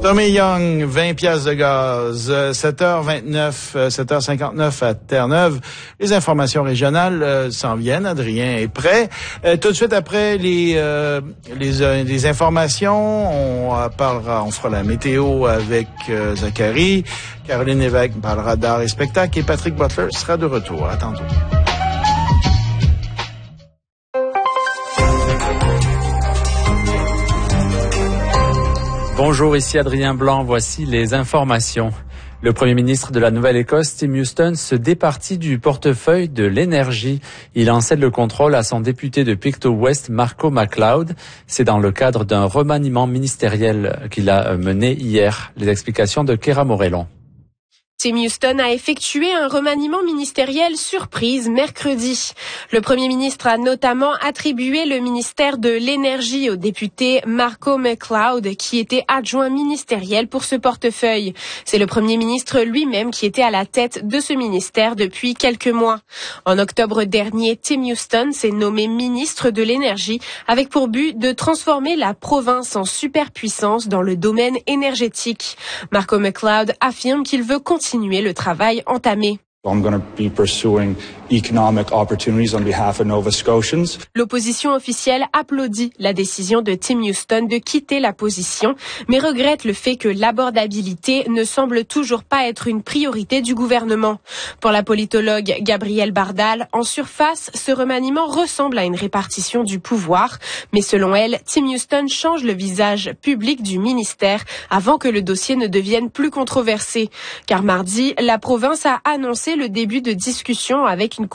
Tommy Young, 20 piastres de gaz, 7h29, 7h59 à Terre-Neuve. Les informations régionales s'en viennent. Adrien est prêt. Tout de suite après les informations, on fera la météo avec Zachary. Caroline Lévesque parlera d'art et spectacle et Patrick Butler sera de retour. À tantôt. Bonjour, ici Adrien Blanc, voici les informations. Le Premier ministre de la Nouvelle-Écosse, Tim Houston, se départit du portefeuille de l'énergie. Il en cède le contrôle à son député de Pictou West, Marco MacLeod. C'est dans le cadre d'un remaniement ministériel qu'il a mené hier. Les explications de Kéra Morellon. Tim Houston a effectué un remaniement ministériel surprise mercredi. Le Premier ministre a notamment attribué le ministère de l'Énergie au député Marco MacLeod, qui était adjoint ministériel pour ce portefeuille. C'est le Premier ministre lui-même qui était à la tête de ce ministère depuis quelques mois. En octobre dernier, Tim Houston s'est nommé ministre de l'Énergie avec pour but de transformer la province en superpuissance dans le domaine énergétique. Marco MacLeod affirme qu'il veut continuer le travail entamé. I'm going to be pursuing economic opportunities on behalf of Nova Scotians. L'opposition officielle applaudit la décision de Tim Houston de quitter la position, mais regrette le fait que l'abordabilité ne semble toujours pas être une priorité du gouvernement. Pour la politologue Gabrielle Bardal, en surface, ce remaniement ressemble à une répartition du pouvoir, mais selon elle, Tim Houston change le visage public du ministère avant que le dossier ne devienne plus controversé. Car mardi, la province a annoncé le début de discussions avec une